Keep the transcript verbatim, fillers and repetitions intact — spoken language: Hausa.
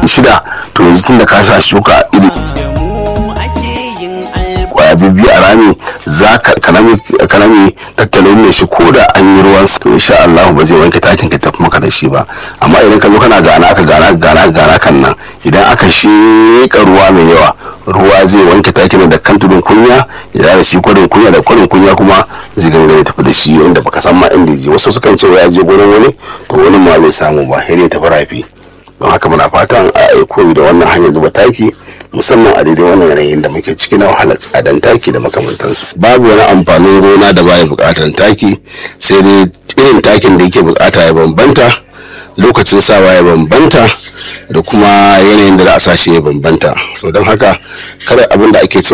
sati shida to yanzu tun da ka sa shuka iri kwaya biyu a rami za ka kanami tattalin ne shi ko da an yi ruwan to insha Allah ba zai wanke takin ka tafi maka da shi ba. Amma idan ka zo kana gana ka gana gana gana kan nan idan aka sheka ruwa mai yawa ruwa zai wanke takin da kan tudun kunya idan da shi kwarin kunya da kwarin kunya kuma zai gangare tafi da shi inda baka san ma inda ji. Wasu sukan ce ya je gurin wani to wani ma bai samu ba sai dai tafi rafi. Don haka muna fatan a koyi da wannan hanyar zuba taki musamman a daidai wannan yanayin da muke ciki na wahalar tsadan taki da makamantansu. Babu wani amfanin gona da baya bukatar taki sai dai irin takin da yake bukata ya bambanta, lokacin sawa ya bambanta da kuma yanayin da za a sashi ya bambanta. So don haka kada abin da ake cewa